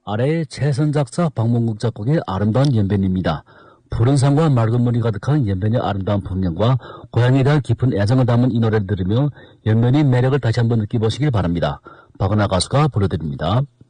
아래의 최선작사 박몽국 작곡의 아름다운 연변입니다. 푸른 산과 맑은 물이 가득한 연변의 아름다운 풍경과 고향에 대한 깊은 애정을 담은 이 노래를 들으며 연변의 매력을 다시 한번 느껴보시길 바랍니다. 박은하 가수가 불러드립니다.